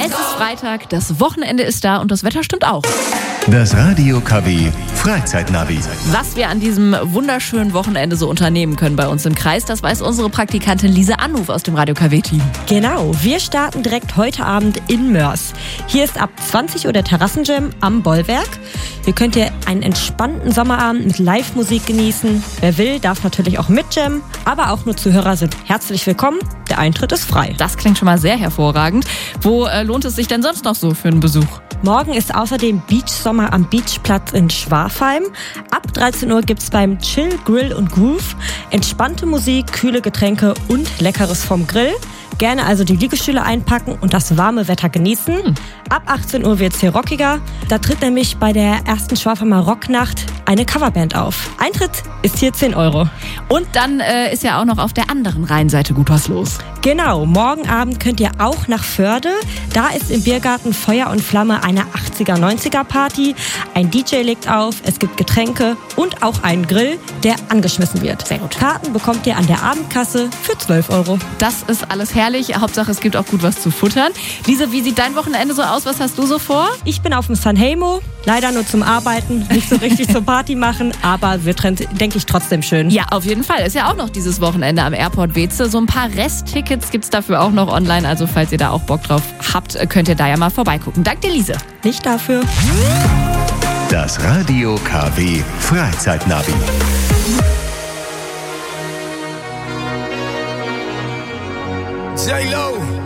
Es ist Freitag, das Wochenende ist da und das Wetter stimmt auch. Das Radio KW Freizeitnavi. Was wir an diesem wunderschönen Wochenende so unternehmen können bei uns im Kreis, das weiß unsere Praktikantin Lise Anruf aus dem Radio KW-Team. Genau, wir starten direkt heute Abend in Mörs. Hier ist ab 20 Uhr der Terrassenjam am Bollwerk. Hier könnt ihr einen entspannten Sommerabend mit Live-Musik genießen. Wer will, darf natürlich auch mitjammen, aber auch nur Zuhörer sind herzlich willkommen. Der Eintritt ist frei. Das klingt schon mal sehr hervorragend. Wo lohnt es sich denn sonst noch so für einen Besuch? Morgen ist außerdem Beachsommer am Beachplatz in Schwafheim. Ab 13 Uhr gibt's beim Chill, Grill und Groove entspannte Musik, kühle Getränke und Leckeres vom Grill. Gerne also die Liegestühle einpacken und das warme Wetter genießen. Ab 18 Uhr wird's hier rockiger. Da tritt nämlich bei der ersten Schwafheimer Rocknacht eine Coverband auf. Eintritt ist hier 10 €. Und dann ist ja auch noch auf der anderen Rheinseite gut was los. Genau, morgen Abend könnt ihr auch nach Förde. Da ist im Biergarten Feuer und Flamme eine 80er, 90er Party. Ein DJ legt auf, es gibt Getränke und auch einen Grill, der angeschmissen wird. Sehr gut. Karten bekommt ihr an der Abendkasse für 12 €. Das ist alles herrlich. Hauptsache, es gibt auch gut was zu futtern. Lise, wie sieht dein Wochenende so aus? Was hast du so vor? Ich bin auf dem Sanremo, leider nur zum Arbeiten, nicht so richtig zur Party machen, aber wird, denke ich, trotzdem schön. Ja, auf jeden Fall. Ist ja auch noch dieses Wochenende am Airport Weeze. So ein paar Resttickets gibt's dafür auch noch online. Also falls ihr da auch Bock drauf habt, könnt ihr da ja mal vorbeigucken. Danke dir, Lise. Nicht dafür. Das Radio KW Freizeitnavi. J-Lo.